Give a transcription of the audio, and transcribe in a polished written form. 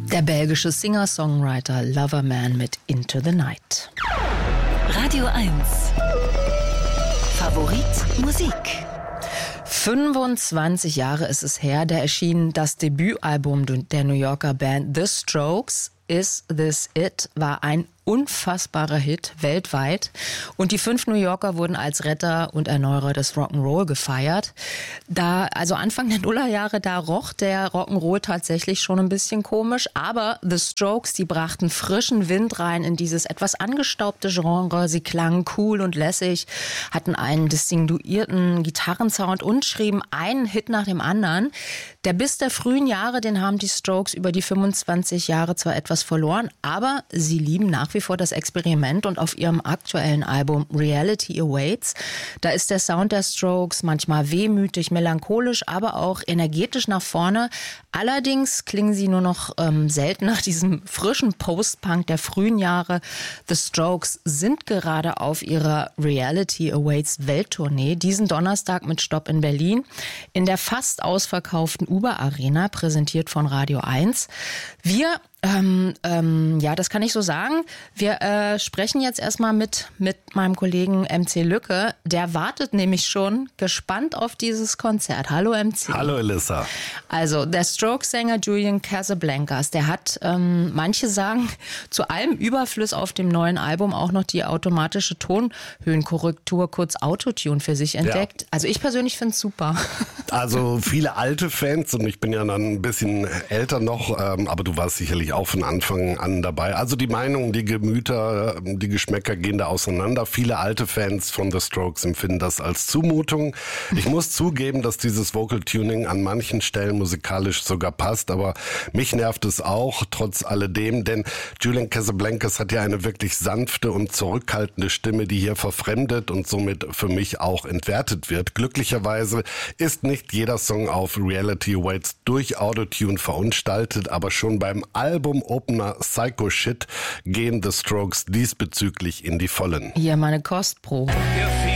Der belgische Singer-Songwriter Loverman mit Into the Night. Radio 1. Favorit Musik. 25 Jahre ist es her, da erschien das Debütalbum der New Yorker Band The Strokes. Is This It war ein unfassbarer Hit weltweit und die 5 New Yorker wurden als Retter und Erneuerer des Rock'n'Roll gefeiert. Also Anfang der Nullerjahre, da roch der Rock'n'Roll tatsächlich schon ein bisschen komisch, aber The Strokes, die brachten frischen Wind rein in dieses etwas angestaubte Genre. Sie klangen cool und lässig, hatten einen distinguierten Gitarrensound und schrieben einen Hit nach dem anderen. Der Biss der frühen Jahre, den haben die Strokes über die 25 Jahre zwar etwas verloren, aber sie lieben nach wie vor das Experiment und auf ihrem aktuellen Album Reality Awaits, da ist der Sound der Strokes manchmal wehmütig, melancholisch, aber auch energetisch nach vorne. Allerdings klingen sie nur noch selten nach diesem frischen Post-Punk der frühen Jahre. The Strokes sind gerade auf ihrer Reality Awaits Welttournee, diesen Donnerstag mit Stopp in Berlin, in der fast ausverkauften Uber Arena, präsentiert von Radio 1. Wir ja, das kann ich so sagen. Wir sprechen jetzt erstmal mit meinem Kollegen MC Lücke. Der wartet nämlich schon gespannt auf dieses Konzert. Hallo MC. Hallo Elissa. Also der Strokes-Sänger Julian Casablancas, der hat, manche sagen, zu allem Überfluss auf dem neuen Album auch noch die automatische Tonhöhenkorrektur, kurz Autotune, für sich entdeckt. Ja. Also ich persönlich finde es super. Also viele alte Fans, und ich bin ja dann ein bisschen älter noch, aber du warst sicherlich auch von Anfang an dabei. Also die Meinungen, die Gemüter, die Geschmäcker gehen da auseinander. Viele alte Fans von The Strokes empfinden das als Zumutung. Ich muss zugeben, dass dieses Vocal Tuning an manchen Stellen musikalisch sogar passt, aber mich nervt es auch, trotz alledem, denn Julian Casablancas hat ja eine wirklich sanfte und zurückhaltende Stimme, die hier verfremdet und somit für mich auch entwertet wird. Glücklicherweise ist nicht jeder Song auf Reality Awaits durch Autotune verunstaltet, aber schon beim Album-Opener Psycho Shit gehen The Strokes diesbezüglich in die Vollen. Hier meine Kostprobe.